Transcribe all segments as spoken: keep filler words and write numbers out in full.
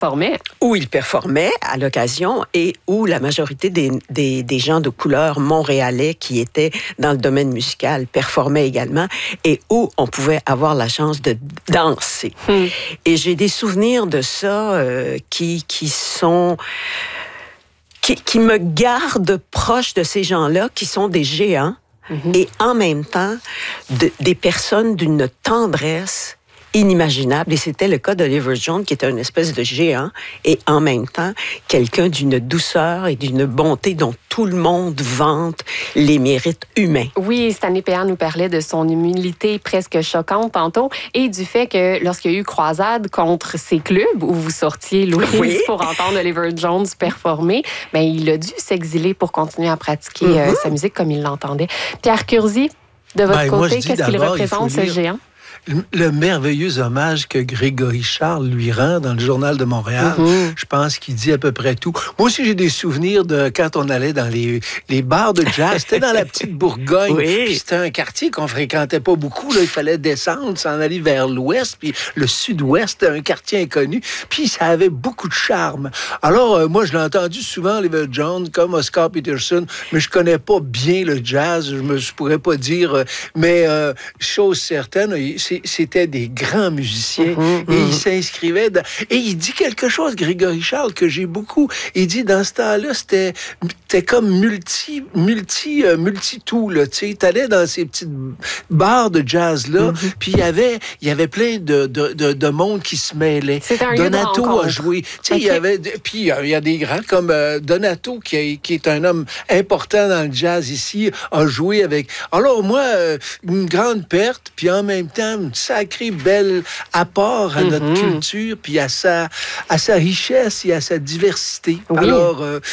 performait. Où il performait à l'occasion et où la majorité des, des, des gens de couleur montréalais qui étaient dans le domaine musical performaient également et où on pouvait avoir la chance de danser. Hmm. Et j'ai des souvenirs de ça euh, qui, qui sont... Qui, qui me gardent proche de ces gens-là qui sont des géants mm-hmm. et en même temps de, des personnes d'une tendresse inimaginable. Et c'était le cas d'Oliver Jones, qui était une espèce de géant, et en même temps, quelqu'un d'une douceur et d'une bonté dont tout le monde vante les mérites humains. Oui, Stanley Péan nous parlait de son humilité presque choquante tantôt, et du fait que lorsqu'il y a eu croisade contre ces clubs où vous sortiez, Louise, oui. pour entendre Oliver Jones performer, ben, il a dû s'exiler pour continuer à pratiquer mm-hmm. euh, sa musique comme il l'entendait. Pierre Curzi, de votre ben, côté, moi, qu'est-ce qu'il représente, ce lire... géant? Le merveilleux hommage que Grégory Charles lui rend dans le Journal de Montréal, mm-hmm. je pense qu'il dit à peu près tout. Moi aussi, j'ai des souvenirs de quand on allait dans les, les bars de jazz. C'était dans la petite Bourgogne. Oui. Puis c'était un quartier qu'on fréquentait pas beaucoup. Là. Il fallait descendre, s'en aller vers l'ouest. Puis le sud-ouest, un quartier inconnu. Puis ça avait beaucoup de charme. Alors, euh, moi, je l'ai entendu souvent, Oliver Jones, comme Oscar Peterson, mais je connais pas bien le jazz. Je me je pourrais pas dire. Euh, mais euh, chose certaine, c'était des grands musiciens mm-hmm, et mm-hmm. il s'inscrivait dans... Et il dit quelque chose, Grégory Charles, que j'ai beaucoup. Il dit, dans ce temps-là, c'était, c'était comme multi, multi, euh, multi-tout, là, tu sais. T'allais dans ces petites bars de jazz-là, mm-hmm. puis il y avait, il y avait plein de, de, de, de monde qui se mêlait. C'était un Donato lieu de a joué. Tu sais, okay. il y avait... Puis il y a des grands comme euh, Donato, qui, a, qui est un homme important dans le jazz ici, a joué avec... Alors, moi, euh, une grande perte, puis en même temps, une sacrée belle apport à notre mm-hmm. culture, puis à sa, à sa richesse et à sa diversité. Oui. Alors, euh,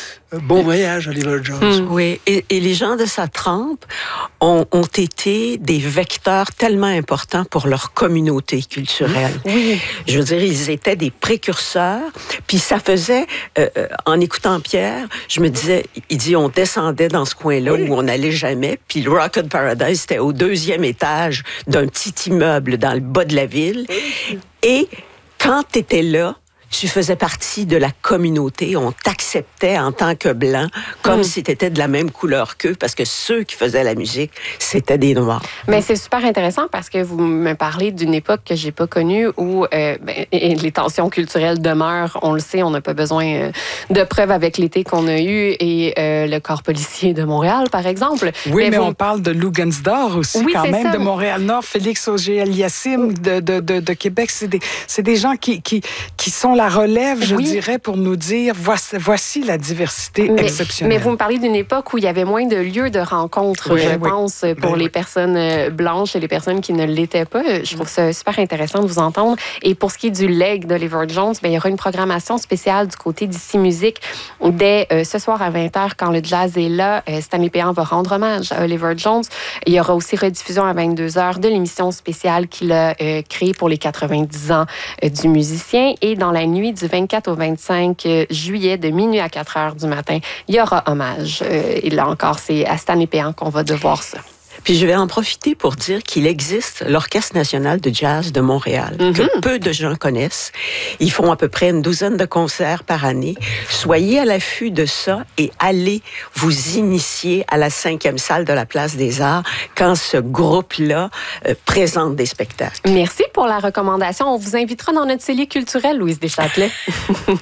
bon voyage, Oliver Jones. Mm, oui, et, et les gens de sa trempe ont, ont été des vecteurs tellement importants pour leur communauté culturelle. Oui. Je veux dire, ils étaient des précurseurs, puis ça faisait, euh, en écoutant Pierre, je me disais, il dit, on descendait dans ce coin-là oui. où on n'allait jamais, puis le Rocket Paradise, c'était au deuxième étage d'un petit immeuble dans le bas de la ville, oui. et quand tu étais là, tu faisais partie de la communauté. On t'acceptait en tant que blanc, comme mm. si tu étais de la même couleur qu'eux, parce que ceux qui faisaient la musique, c'était des Noirs. Mais c'est super intéressant parce que vous me parlez d'une époque que j'ai pas connue où euh, ben, les tensions culturelles demeurent. On le sait, on n'a pas besoin euh, de preuves avec l'été qu'on a eu et euh, le corps policier de Montréal, par exemple. Oui, mais, mais vous... on parle de Lou Gansdor aussi, oui, quand même, ça. De Montréal-Nord, Félix Auger-Aliassime de, de, de, de Québec. C'est des, c'est des gens qui, qui, qui sont la relève, je oui. dirais, pour nous dire voici, voici la diversité mais, exceptionnelle. Mais vous me parlez d'une époque où il y avait moins de lieux de rencontre, oui, je oui. pense, pour ben, les oui. personnes blanches et les personnes qui ne l'étaient pas. Je trouve ça super intéressant de vous entendre. Et pour ce qui est du leg d'Oliver Jones, ben, il y aura une programmation spéciale du côté d'Ici Musique dès euh, ce soir à vingt heures, quand le jazz est là. Euh, Stanley Péan va rendre hommage à Oliver Jones. Il y aura aussi rediffusion à vingt-deux heures de l'émission spéciale qu'il a euh, créée pour les quatre-vingt-dix ans euh, du musicien. Et dans la nuit du vingt-quatre au vingt-cinq juillet, de minuit à quatre heures du matin, il y aura hommage. Euh, et là encore, c'est à Stanley Péan qu'on va devoir ça. Puis je vais en profiter pour dire qu'il existe l'Orchestre national de jazz de Montréal, mm-hmm. que peu de gens connaissent. Ils font à peu près une douzaine de concerts par année. Soyez à l'affût de ça et allez vous initier à la cinquième salle de la Place des Arts quand ce groupe-là euh, présente des spectacles. Merci pour la recommandation. On vous invitera dans notre cellier culturel, Louise Deschâtelet.